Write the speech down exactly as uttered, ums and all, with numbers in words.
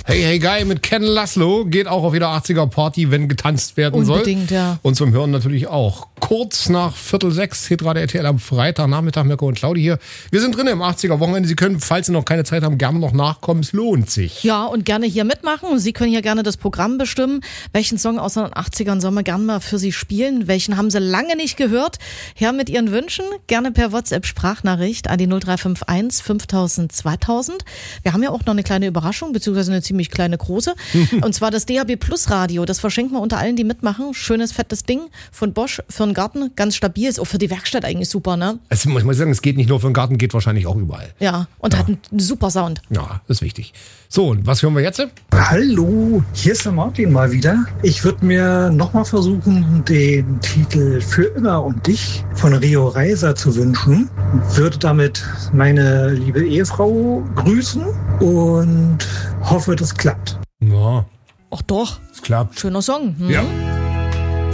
Hey, hey, Guy mit Ken Laszlo geht auch auf jeder achtziger-Party, wenn getanzt werden Unbedingt, soll. Unbedingt, ja. Und zum Hören natürlich auch. Kurz nach Viertel sechs, Hitradio R T L am Freitagnachmittag, Mirko und Claudi hier. Wir sind drin im achtziger-Wochenende. Sie können, falls Sie noch keine Zeit haben, gerne noch nachkommen. Es lohnt sich. Ja, und gerne hier mitmachen. Sie können hier gerne das Programm bestimmen. Welchen Song aus den achtzigern sollen wir gerne mal für Sie spielen? Welchen haben Sie lange nicht gehört? Her mit Ihren Wünschen. Gerne per WhatsApp-Sprachnachricht an die null drei fünf eins fünftausend zweitausend. Wir haben ja auch noch eine kleine Überraschung, beziehungsweise eine ziemlich kleine große. Und zwar das D A B Plus Radio. Das verschenken wir unter allen, die mitmachen. Schönes, fettes Ding von Bosch für den Garten. Ganz stabil. Ist auch für die Werkstatt eigentlich super, ne? Also, muss man sagen, es geht nicht nur für den Garten, geht wahrscheinlich auch überall. Ja, und ja. hat einen super Sound. Ja, ist wichtig. So, und was hören wir jetzt? Hallo, hier ist der Martin mal wieder. Ich würde mir nochmal versuchen, den Titel Für immer und dich von Rio Reiser zu wünschen. Würde damit meine liebe Ehefrau grüßen und hoffe, das klappt. Ja. Ach doch. Es klappt. Schöner Song. Hm? Ja.